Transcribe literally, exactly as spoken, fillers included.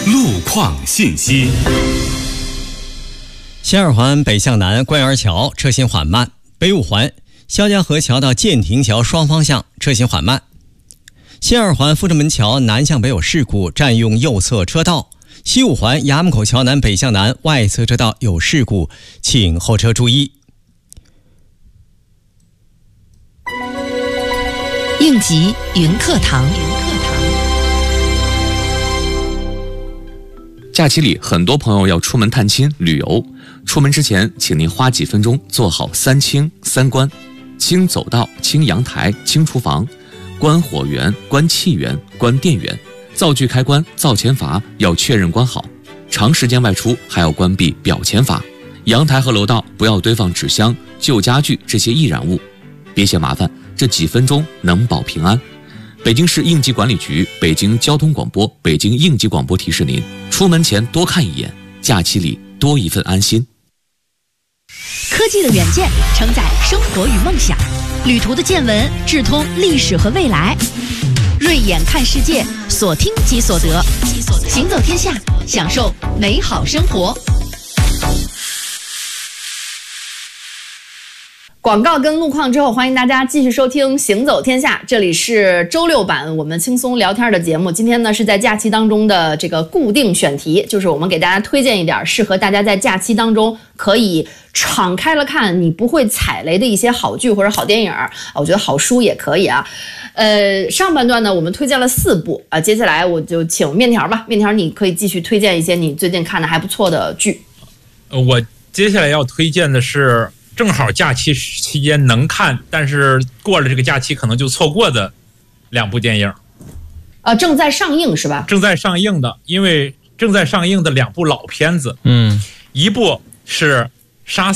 路况信息。 西二环北向南官园桥车行缓慢，北五环肖家河桥到建亭桥双方向车行缓慢。西二环阜成门桥南向北有事故，占用右侧车道。西五环衙门口桥南北向南外侧车道有事故，请后车注意。 应急云课堂。 假期里，很多朋友要出门探亲、旅游。出门之前，请您花几分钟做好三清三关：清走道、清阳台、清厨房；关火源、关气源、关电源；灶具开关、灶前阀要确认关好。长时间外出还要关闭表前阀。阳台和楼道不要堆放纸箱、旧家具这些易燃物。别嫌麻烦，这几分钟能保平安。北京市应急管理局、北京交通广播、北京应急广播提示您：出门前多看一眼，假期里多一份安心。 科技的远见承载生活与梦想，旅途的见闻智通历史和未来。锐眼看世界，所听即所得，行走天下，享受美好生活。 广告跟路况之后，欢迎大家继续收听《行走天下》，这里是周六版我们轻松聊天的节目。今天呢是在假期当中的这个固定选题，就是我们给大家推荐一点适合大家在假期当中可以敞开了看，你不会踩雷的一些好剧或者好电影，我觉得好书也可以啊。呃，上半段呢我们推荐了四部啊，接下来我就请面条吧，面条你可以继续推荐一些你最近看的还不错的剧。 呃，我接下来要推荐的是正好假期期间能看，但是过了这个假期可能就错过的两部电影。 呃，正在上映是吧？ 正在上映的，因为正在上映的两部老片子， 嗯， 一部是杀